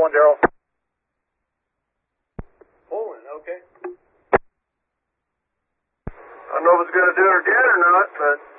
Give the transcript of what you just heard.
Daryl. Pulling, okay. I don't know if it's going to do it again or not, but